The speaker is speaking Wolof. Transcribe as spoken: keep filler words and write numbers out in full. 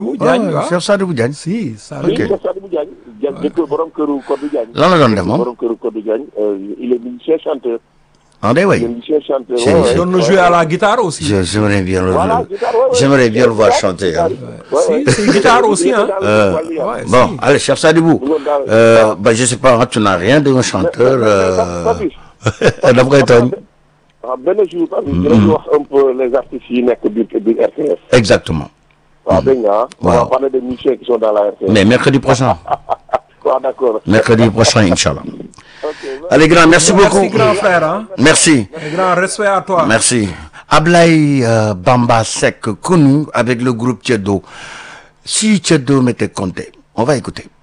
Diagne waaw Cheikh Sadibou Diagne. si ça ok Cheikh Sadibou Diagne jëkkër borom këru Codou Diagne. lan la doon def moom. borom këru Codou Diagne il est musicien chanteur. ah day il est way. musicien chanteur. C'est- ouais, c'est- doon na ouais, jouer à ouais. la guitare aussi. Je- j'aimerais bien le Voilà, guitare, ouais, ouais. j'aimerais bien le voir chanter hein. Ouais, si si guitare aussi hein. Euh, Ouais, bon si. allez Cheikh Sadibou. Euh, bah je sais pas tu n'as rien d'un chanteur. Euh... dama koy tooñ. waaw benn jour tamit dinañ wax un peu les artistes yi nekk biir biir R T S. exactement. waaw dégg nga ah. on va Waaw. parler des musiciens qui sont dans la R T S. mais mercredi prochain. waaw d'accord. mercredi prochain inchallah. Ok, allez grand merci beaucoup. Merci grand frère hein. merci. Et grand respect à toi. Merci. Ablaye euh, Bamba Seck connu avec le groupe Tiedo. Si Tiedo m'était compté, on va écouter.